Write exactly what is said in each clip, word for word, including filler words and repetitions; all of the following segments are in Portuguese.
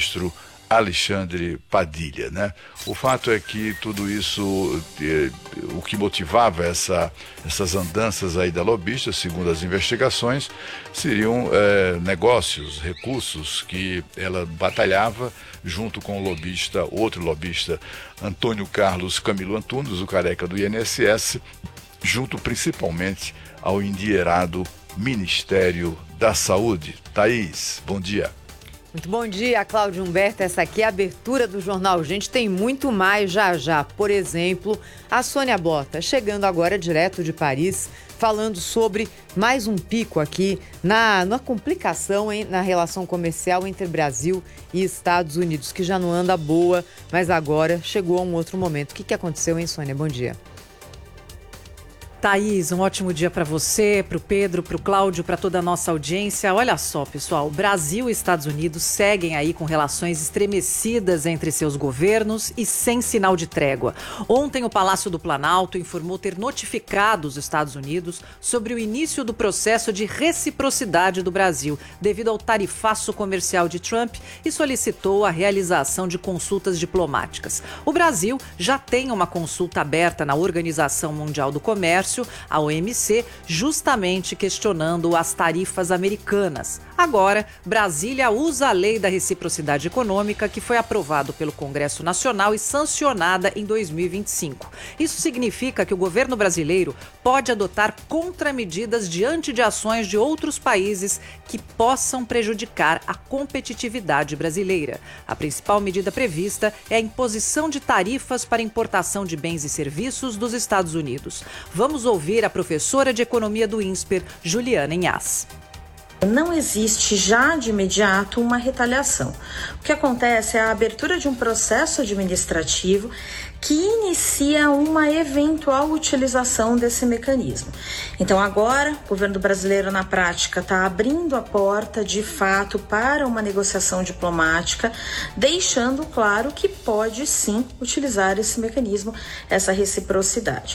ministro Alexandre Padilha, né? O fato é que tudo isso, eh, o que motivava essa, essas andanças aí da lobista, segundo as investigações, seriam eh, negócios, recursos que ela batalhava junto com o lobista, outro lobista, Antônio Carlos Camilo Antunes, o careca do I N S S, junto principalmente ao endinheirado Ministério da Saúde. Thaís, bom dia. Muito bom dia, Cláudio Humberto. Essa aqui é a abertura do Jornal Gente. Tem muito mais já já. Por exemplo, a Sônia Bota, chegando agora direto de Paris, falando sobre mais um pico aqui na, na complicação hein, na relação comercial entre Brasil e Estados Unidos, que já não anda boa, mas agora chegou a um outro momento. O que, que aconteceu, hein, Sônia? Bom dia. Thaís, um ótimo dia para você, para o Pedro, para o Cláudio, para toda a nossa audiência. Olha só, pessoal, Brasil e Estados Unidos seguem aí com relações estremecidas entre seus governos e sem sinal de trégua. Ontem, o Palácio do Planalto informou ter notificado os Estados Unidos sobre o início do processo de reciprocidade do Brasil, devido ao tarifaço comercial de Trump, e solicitou a realização de consultas diplomáticas. O Brasil já tem uma consulta aberta na Organização Mundial do Comércio, a O M C, justamente questionando as tarifas americanas. Agora, Brasília usa a Lei da Reciprocidade Econômica, que foi aprovado pelo Congresso Nacional e sancionada em dois mil e vinte e cinco. Isso significa que o governo brasileiro pode adotar contramedidas diante de ações de outros países que possam prejudicar a competitividade brasileira. A principal medida prevista é a imposição de tarifas para importação de bens e serviços dos Estados Unidos. Vamos ouvir a professora de Economia do INSPER, Juliana Inhas. Não existe já de imediato uma retaliação. O que acontece é a abertura de um processo administrativo que inicia uma eventual utilização desse mecanismo. Então agora, o governo brasileiro na prática está abrindo a porta de fato para uma negociação diplomática, deixando claro que pode sim utilizar esse mecanismo, essa reciprocidade.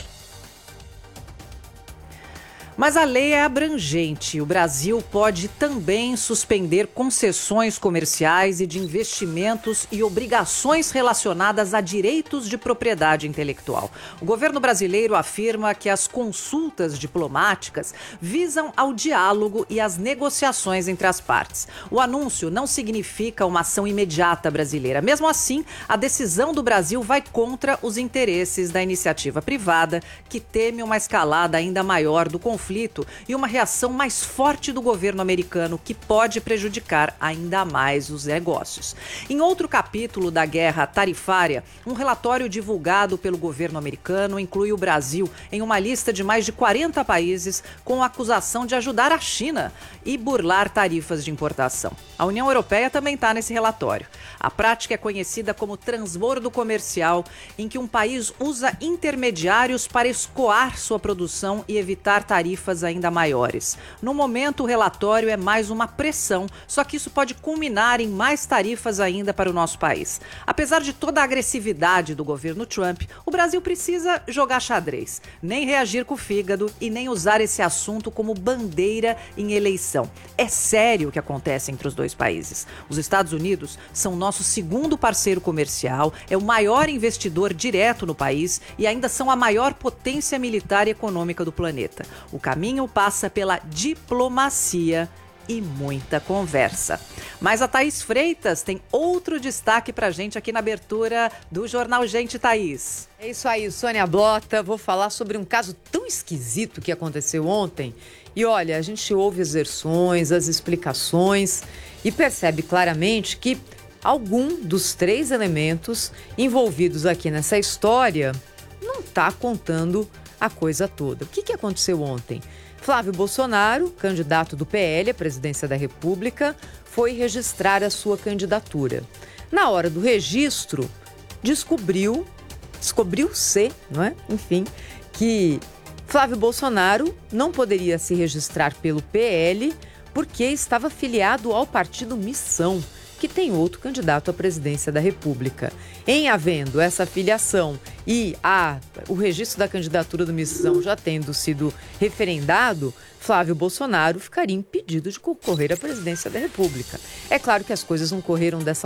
Mas a lei é abrangente. O Brasil pode também suspender concessões comerciais e de investimentos e obrigações relacionadas a direitos de propriedade intelectual. O governo brasileiro afirma que as consultas diplomáticas visam ao diálogo e às negociações entre as partes. O anúncio não significa uma ação imediata brasileira. Mesmo assim, a decisão do Brasil vai contra os interesses da iniciativa privada, que teme uma escalada ainda maior do conflito e uma reação mais forte do governo americano, que pode prejudicar ainda mais os negócios. Em outro capítulo da guerra tarifária, um relatório divulgado pelo governo americano inclui o Brasil em uma lista de mais de quarenta países com a acusação de ajudar a China e burlar tarifas de importação. A União Europeia também está nesse relatório. A prática é conhecida como transbordo comercial, em que um país usa intermediários para escoar sua produção e evitar tarifas ainda maiores. No momento, o relatório é mais uma pressão, só que isso pode culminar em mais tarifas ainda para o nosso país. Apesar de toda a agressividade do governo Trump, o Brasil precisa jogar xadrez, nem reagir com o fígado e nem usar esse assunto como bandeira em eleição. É sério o que acontece entre os dois países. Os Estados Unidos são nosso segundo parceiro comercial, é o maior investidor direto no país e ainda são a maior potência militar e econômica do planeta. O caminho passa pela diplomacia e muita conversa. Mas a Thaís Freitas tem outro destaque pra gente aqui na abertura do Jornal Gente, Thaís. É isso aí, Sônia Blota. Vou falar sobre um caso tão esquisito que aconteceu ontem. E olha, a gente ouve as versões, as explicações e percebe claramente que algum dos três elementos envolvidos aqui nessa história não está contando a coisa toda. O que, que aconteceu ontem? Flávio Bolsonaro, candidato do P L à presidência da República, foi registrar a sua candidatura. Na hora do registro, descobriu, descobriu-se, não é? Enfim, que Flávio Bolsonaro não poderia se registrar pelo P L porque estava filiado ao partido Missão, que tem outro candidato à presidência da República. Em havendo essa filiação e a, o registro da candidatura do Missão já tendo sido referendado, Flávio Bolsonaro ficaria impedido de concorrer à presidência da República. É claro que as coisas não correram dessa